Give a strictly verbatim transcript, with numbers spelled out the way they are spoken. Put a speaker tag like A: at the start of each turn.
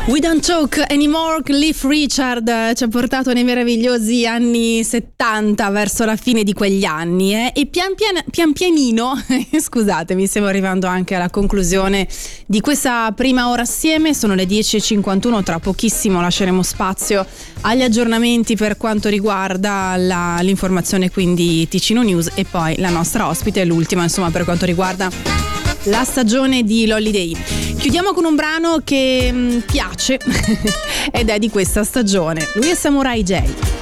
A: We Don't Talk Anymore, Cliff Richard ci ha portato nei meravigliosi anni settanta, verso la fine di quegli anni, eh? E pian, pian, pian pianino, scusatemi, stiamo arrivando anche alla conclusione di questa prima ora assieme. Sono le dieci e cinquantuno, tra pochissimo lasceremo spazio agli aggiornamenti per quanto riguarda la, l'informazione, quindi Ticino News, e poi la nostra ospite, l'ultima insomma per quanto riguarda la stagione di Lolliday. Chiudiamo con un brano che mh, piace ed è di questa stagione. Lui è Samurai J.